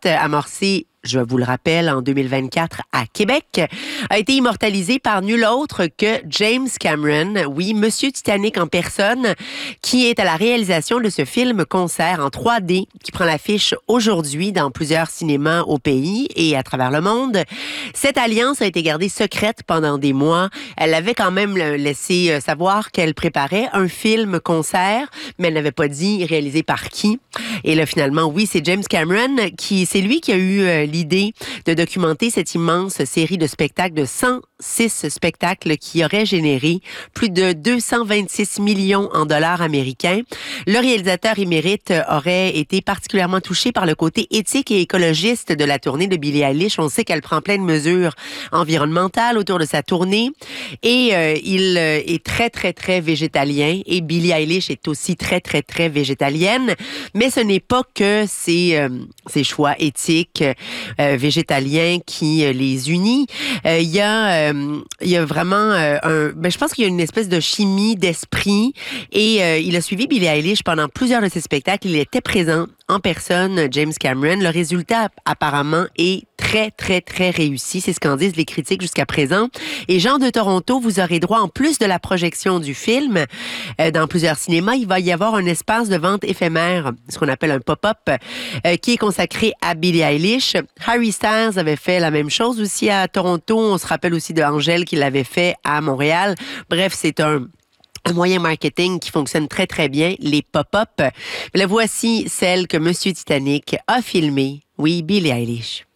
concept amorcé, je vous le rappelle, en 2024 à Québec, a été immortalisé par nul autre que James Cameron, oui, Monsieur Titanic en personne, qui est à la réalisation de ce film-concert en 3D qui prend l'affiche aujourd'hui dans plusieurs cinémas au pays et à travers le monde. Cette alliance a été gardée secrète pendant des mois. Elle avait quand même laissé savoir qu'elle préparait un film-concert, mais elle n'avait pas dit réalisé par qui. Et là, finalement, oui, c'est James Cameron c'est lui qui a eu l'idée de documenter cette immense série de spectacles, de 106 spectacles qui auraient généré plus de 226 millions en dollars américains. Le réalisateur émérite aurait été particulièrement touché par le côté éthique et écologiste de la tournée de Billie Eilish. On sait qu'elle prend plein de mesures environnementales autour de sa tournée et il est très, très, très végétalien et Billie Eilish est aussi très, très, très végétalienne. Mais ce n'est pas que ces choix éthiques végétaliens qui les unit. Il y a vraiment je pense qu'il y a une espèce de chimie d'esprit et il a suivi Billie Eilish pendant plusieurs de ses spectacles. Il était présent en personne, James Cameron. Le résultat, apparemment, est très, très, très réussi. C'est ce qu'en disent les critiques jusqu'à présent. Et Jean de Toronto, vous aurez droit, en plus de la projection du film, dans plusieurs cinémas, il va y avoir un espace de vente éphémère, ce qu'on appelle un pop-up, qui est consacré à Billie Eilish. Harry Styles avait fait la même chose aussi à Toronto. On se rappelle aussi de Angèle qui l'avait fait à Montréal. Bref, c'est un moyen marketing qui fonctionne très, très bien, les pop-up. La voici celle que Monsieur Titanic a filmée. Oui, Billie Eilish.